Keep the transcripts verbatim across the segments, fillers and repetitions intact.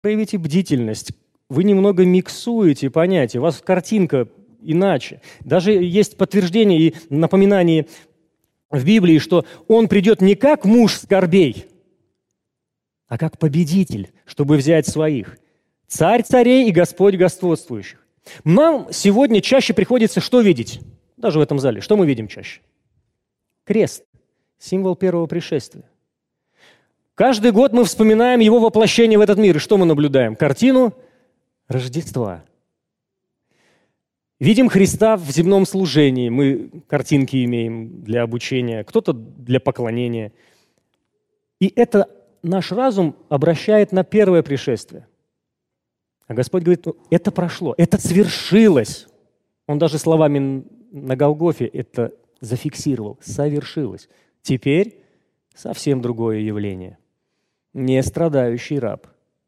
проявите бдительность. Вы немного миксуете понятия, у вас картинка иначе. Даже есть подтверждение и напоминание в Библии, что Он придет не как муж скорбей, а как победитель, чтобы взять своих. Царь царей и Господь господствующих. Нам сегодня чаще приходится что видеть? Даже в этом зале. Что мы видим чаще? Крест. Символ первого пришествия. Каждый год мы вспоминаем Его воплощение в этот мир. И что мы наблюдаем? Картину Рождества. Видим Христа в земном служении. Мы картинки имеем для обучения, кто-то для поклонения. И это наш разум обращает на первое пришествие. А Господь говорит, ну, это прошло, это свершилось. Он даже словами на Голгофе это зафиксировал. Совершилось. Теперь совсем другое явление. Не страдающий раб,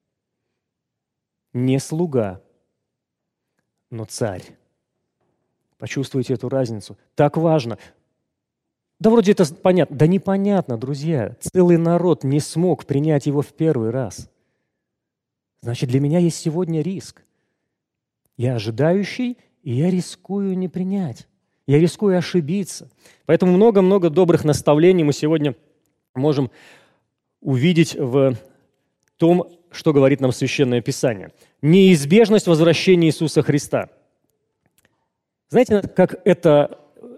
не слуга, но царь. Почувствуйте эту разницу. Так важно. Да вроде это понятно. Да непонятно, друзья. Целый народ не смог принять его в первый раз. Значит, для меня есть сегодня риск. Я ожидающий, и я рискую не принять. Я рискую ошибиться. Поэтому много-много добрых наставлений мы сегодня можем увидеть в том, что говорит нам Священное Писание. Неизбежность возвращения Иисуса Христа. Знаете, как это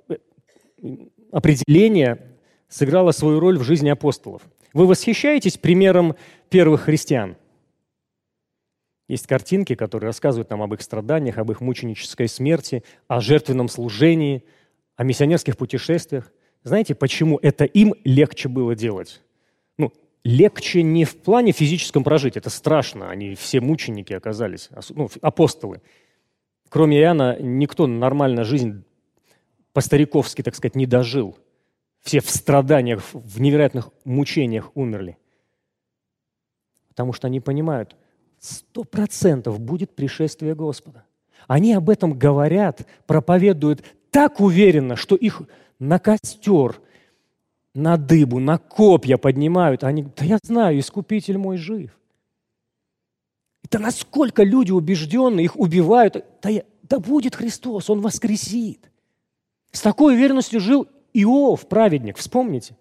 определение сыграло свою роль в жизни апостолов? Вы восхищаетесь примером первых христиан? Есть картинки, которые рассказывают нам об их страданиях, об их мученической смерти, о жертвенном служении, о миссионерских путешествиях. Знаете, почему это им легче было делать? Ну, легче не в плане физическом прожить, это страшно, они все мученики оказались, ну, апостолы. Кроме Иоанна, никто нормально жизнь по-стариковски, так сказать, не дожил. Все в страданиях, в невероятных мучениях умерли. Потому что они понимают, сто процентов будет пришествие Господа. Они об этом говорят, проповедуют так уверенно, что их на костер, на дыбу, на копья поднимают. Они говорят, да я знаю, Искупитель мой жив. Это насколько люди убеждены, их убивают. Да, я, да будет Христос, Он воскресит. С такой уверенностью жил Иов, праведник, вспомните.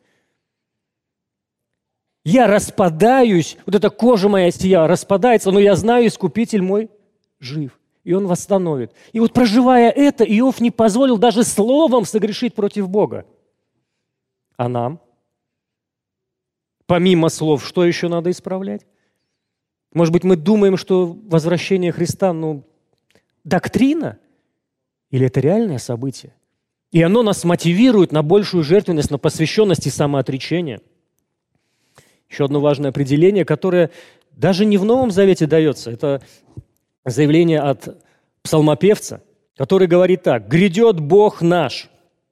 Я распадаюсь, вот эта кожа моя сия распадается, но я знаю, Искупитель мой жив, и Он восстановит. И вот проживая это, Иов не позволил даже словом согрешить против Бога. А нам? Помимо слов, что еще надо исправлять? Может быть, мы думаем, что возвращение Христа, ну, доктрина? Или это реальное событие? И оно нас мотивирует на большую жертвенность, на посвященность и самоотречение. Еще одно важное определение, которое даже не в Новом Завете дается. Это заявление от псалмопевца, который говорит так. «Грядет Бог наш,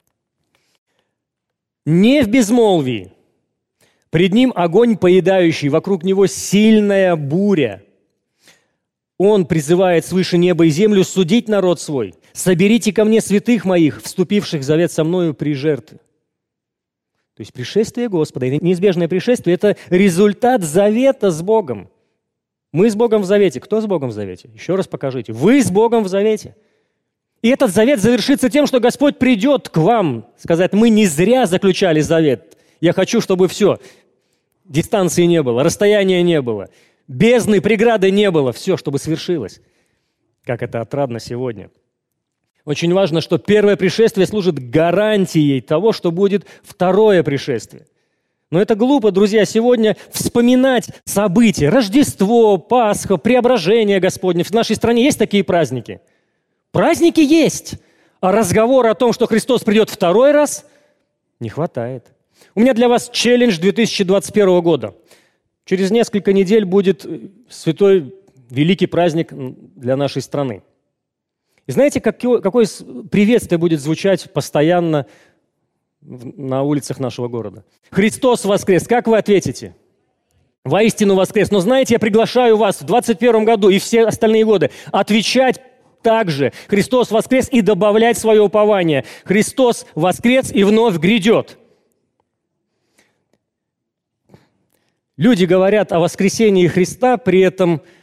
не в безмолвии, пред Ним огонь поедающий, вокруг Него сильная буря. Он призывает свыше неба и землю судить народ свой. Соберите ко мне святых моих, вступивших в завет со мною при жертве». То есть пришествие Господа, неизбежное пришествие – это результат завета с Богом. Мы с Богом в завете. Кто с Богом в завете? Еще раз покажите. Вы с Богом в завете. И этот завет завершится тем, что Господь придет к вам, сказать, мы не зря заключали завет. Я хочу, чтобы все, дистанции не было, расстояния не было, бездны, преграды не было, все, чтобы свершилось. Как это отрадно сегодня. Очень важно, что первое пришествие служит гарантией того, что будет второе пришествие. Но это глупо, друзья, сегодня вспоминать события. Рождество, Пасха, Преображение Господне. В нашей стране есть такие праздники? Праздники есть, а разговор о том, что Христос придет второй раз, не хватает. У меня для вас челлендж две тысячи двадцать первого года. Через несколько недель будет святой великий праздник для нашей страны. И знаете, какое, какое приветствие будет звучать постоянно на улицах нашего города? Христос воскрес. Как вы ответите? Воистину воскрес. Но знаете, я приглашаю вас в двадцать первом году и все остальные годы отвечать также. Христос воскрес и добавлять свое упование. Христос воскрес и вновь грядет. Люди говорят о воскресении Христа, при этом